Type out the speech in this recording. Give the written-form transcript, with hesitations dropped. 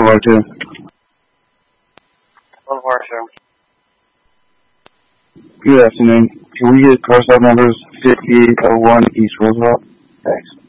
Boulevard 2. Boulevard 2. Good afternoon. Can we get car stop numbers 5801 East Roosevelt? Thanks.